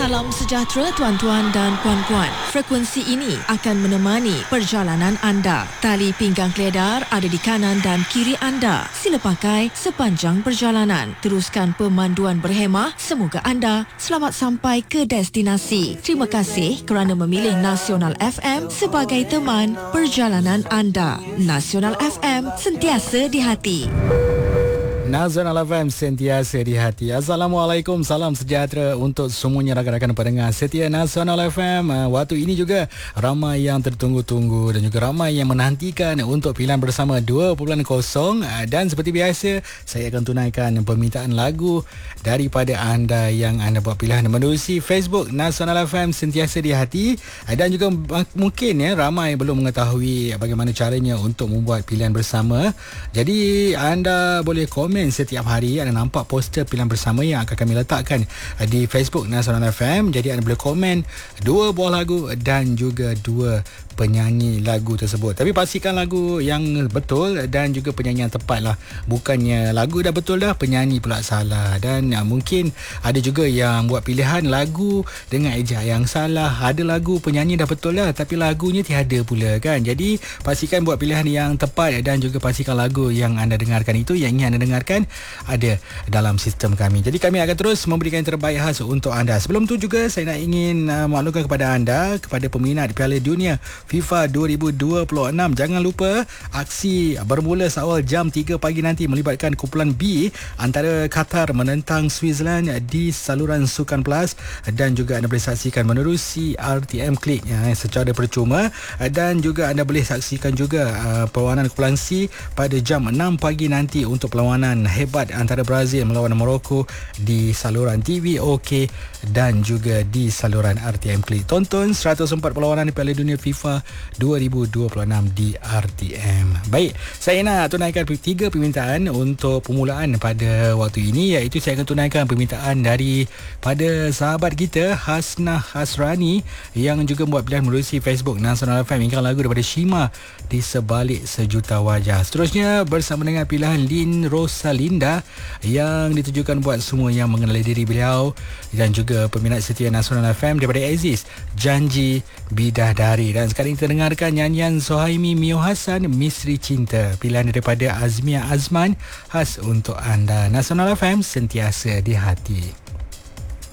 Salam sejahtera tuan-tuan dan puan-puan. Frekuensi ini akan menemani perjalanan anda. Tali pinggang keledar ada di kanan dan kiri anda. Sila pakai sepanjang perjalanan. Teruskan pemanduan berhemah. Semoga anda selamat sampai ke destinasi. Terima kasih kerana memilih Nasional FM sebagai teman perjalanan anda. Nasional FM, sentiasa di hati. Nasional FM, sentiasa di hati. Assalamualaikum, salam sejahtera untuk semuanya rakan-rakan pendengar setia Nasional FM. Waktu ini juga ramai yang tertunggu-tunggu dan juga ramai yang menantikan untuk pilihan bersama 2.0. Dan seperti biasa, saya akan tunaikan permintaan lagu daripada anda yang anda buat pilihan menerusi Facebook Nasional FM, sentiasa di hati. Dan juga mungkin ramai belum mengetahui bagaimana caranya untuk membuat pilihan bersama. Jadi anda boleh komen setiap hari. Anda nampak poster pilihan bersama yang akan kami letakkan di Facebook Nasional FM. Jadi anda boleh komen 2 buah lagu dan juga 2 penyanyi lagu tersebut. Tapi pastikan lagu yang betul dan juga penyanyi yang tepat lah. Bukannya lagu dah betul dah, penyanyi pula salah. Dan mungkin ada juga yang buat pilihan lagu dengan ejaan yang salah. Ada lagu penyanyi dah betul dah, tapi lagunya tiada pula kan. Jadi pastikan buat pilihan yang tepat dan juga pastikan lagu yang anda dengarkan itu, yang ingin anda dengarkan, ada dalam sistem kami. Jadi kami akan terus memberikan yang terbaik khas untuk anda. Sebelum tu juga saya nak ingin maklumkan kepada anda, kepada peminat Piala Dunia FIFA 2026, jangan lupa aksi bermula seawal jam 3 pagi nanti melibatkan kumpulan B antara Qatar menentang Switzerland di saluran Sukan Plus, dan juga anda boleh saksikan menerusi RTM Klik secara percuma, dan juga anda boleh saksikan juga perlawanan kumpulan C pada jam 6 pagi nanti untuk perlawanan hebat antara Brazil melawan Morocco di saluran TVOK dan juga di saluran RTM Klik. Tonton 104 perlawanan Piala Dunia FIFA 2026 di RTM. Baik, saya nak tunaikan 3 permintaan untuk permulaan pada waktu ini, iaitu saya akan tunaikan permintaan daripada sahabat kita Hasnah Hasrani yang juga membuat pilihan menerusi Facebook Nasional FM, ingin lagu daripada Shima di sebalik sejuta wajah. Seterusnya bersama dengan pilihan Lin Rosalinda yang ditujukan buat semua yang mengenali diri beliau, dan juga peminat setia Nasional FM daripada Aziz, Janji Bidadari. Dan sekarang kita dengarkan nyanyian Sohaimi Mio Hasan, Misteri Cinta, pilihan daripada Azmia Azman, khas untuk anda. Nasional FM, sentiasa di hati.